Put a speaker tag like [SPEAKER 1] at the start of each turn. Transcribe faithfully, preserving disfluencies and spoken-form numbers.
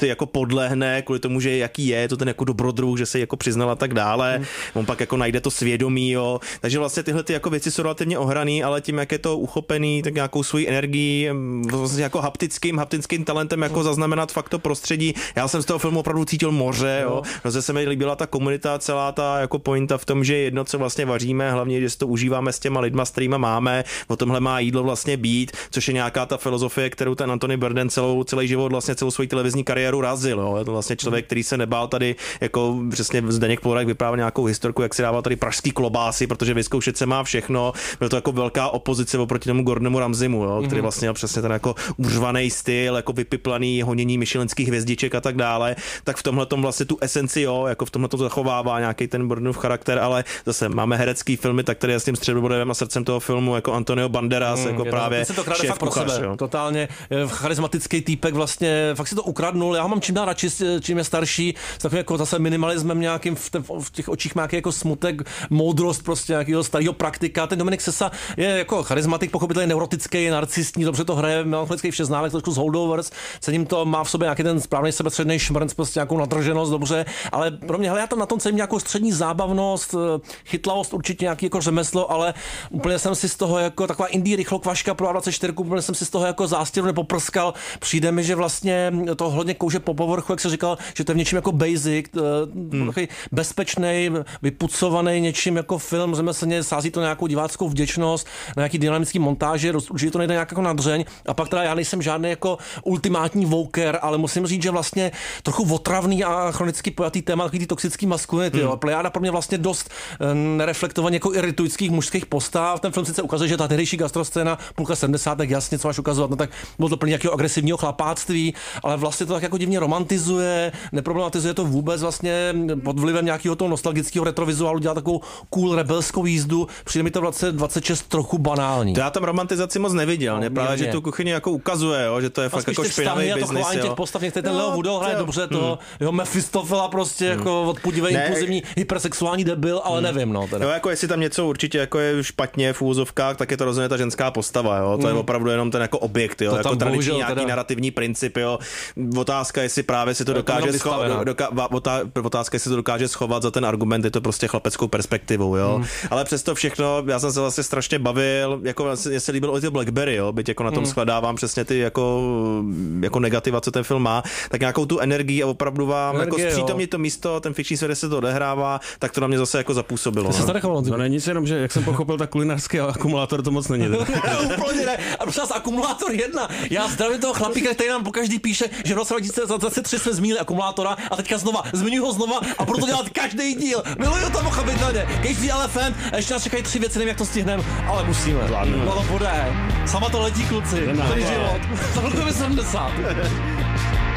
[SPEAKER 1] ty jako podlehne kvůli tomu, že jaký je, to ten jako dobrodruh, že se jako přiznal a tak dále. Hmm. On pak jako najde to svědomí, jo. Takže vlastně tyhle ty jako věci jsou relativně ohraný, ale tím, jak je to uchopený, tak nějakou svoji energii, vlastně jako haptickým, haptickým talentem jako zaznamenat fakt to prostředí. Já jsem z toho filmu opravdu cítil moře, jo. Zase se mi líbila ta komunita, celá ta jako pointa v tom, že jedno, co vlastně vaříme, hlavně, že si to užíváme s těma lidma, s kterýma máme, o tomhle má jídlo vlastně být, což je nějaká ta filozofie, kterou ten Anthony Bourdain celou celý život, vlastně celou svou televizní kariéru razil, jo. Je to vlastně člověk, který se nebál tady, jako přesně Zdeněk Polorek vyprávěl nějakou historku, jak si dával tady pražský klobásy, protože vyzkoušet se má všechno. Byl to jako velká opozice oproti tomu Gordonu Ramsaymu, jo, který vlastně měl přesně ten jako uřvaný styl, jako vypiplaný honění michelinských hvězdiček a tak dále. Tak v tomhle tom vlastně tu esenci, jo, jako v tomhle to zachovává nějaký ten Bourdainův charakter, ale zase máme herecký filmy, tak tady je s tím středobodem a srdcem toho filmu jako Antonio Banderas, mm, jako právě šéf kuchař, jo.
[SPEAKER 2] Totálně charismatický týpek, vlastně fakt si to ukradnul. Já ho mám čím dál radši, čím je starší, s takovým jako zase minimalismem nějakým v, te, v těch očích má nějaký jako smutek, moudrost prostě nějakého starého praktika. Ten Dominik Sessa je jako charismatik, pochopitelně neurotický, narcistní, dobře to hraje, melancholický všeználek, trošku z Holdovers, cením to, má v sobě nějaký ten správný sebestředný šmrnc, prostě nějakou nadrženost, dobře, ale pro mě, hele, já tam na tom cením nějakou střední zábavnost, chytlavost, určitě nějaký jako řemeslo, ale úplně jsem si z toho jako taková indie rychlokvaška pro dvacet čtyři, úplně jsem si z toho jako zástěru nepoprskal. Přijde mi, že vlastně to hodně kouže po povrchu, jak se říkal, že to je v něčím jako basic, hmm. takový bezpečný, vypucovaný něčím jako film, řemeslně sází to na nějakou diváckou vděčnost, na nějaký dynamický montáže, určitě to nejde nějak jako nadřeň. A pak teda já nejsem žádný jako ultimátní woker, ale musím říct, že vlastně trochu otravný a chronicky pojatý téma, takový ty toxický maskulinity. Hmm. Plejáda pro mě vlastně dost nereflektovaně jako iritujících mužských postav. Ten film sice ukazuje, že ta tehdejší gastroscéna půlka sedmdesátek, jasně, co máš ukazovat, no tak bylo to plně nějakého agresivního chlapáctví, ale vlastně to tak jako divně romantizuje, neproblematizuje to vůbec, vlastně pod vlivem nějakého toho nostalgického retrovizuálu dělá takovou cool rebelskou jízdu. Přijde mi to v roce dvacet šest trochu banální.
[SPEAKER 1] To já tam romantizaci moc neviděl, no, právě, že tu kuchyni jako ukazuje, jo, že to je fakt jako špinavý biznis, jo.
[SPEAKER 2] Těch postav, některý ten Leo Woodall hraje dobře, to jeho Mefistofela prostě hmm. jako odpudivý, impulzivní, hypersexuální debil, ale hmm. nevím, no. Teda.
[SPEAKER 1] Jo, jako jestli tam něco určitě jako je špatně v úvozovkách, tak je to rozhodně ta ženská postava, jo. To hmm. je opravdu jenom ten jako objekt, jo, to jako tradiční nějaký teda narrativní princip, jo. Otázka, jestli právě si to dokáže schovat, otázka, jestli to dokáže schovat za ten argument, je to prostě chlapeckou perspektivou, jo. Hmm. Ale přesto všechno, já jsem se vlastně strašně bavil, jako mě se líbil o ty Blackberry, jo, byť jako na tom hmm. shledávám přesně ty jako jako negativa, co ten film má, tak nějakou tu energii a opravdu vám Energie, jako zpřítomnit to místo, ten fikční svět, kde se to odehrává, tak to na mě zase jako zapůsobilo.
[SPEAKER 3] To se no. no není jenom, že jak jsem pochopil, tak kulinárský akumulátor to moc není.
[SPEAKER 2] Úplně ne. A prosím vás, akumulátor jedna. Já zdravím toho chlapíka, který nám pokaždý píše, že v roce dva tisíce dvacet tři jsme zmínili akumulátora a teďka znova, zmiňuji ho znova a budu to dělat každý díl. Miluju to pochopitelně. Každý elefant, a ještě nás čekají tři věci, nevím, jak to stihneme, ale musíme.
[SPEAKER 3] Zvládnu.
[SPEAKER 2] No to bude. Sama to letí, kluci. Celý život. Za sedmdesát.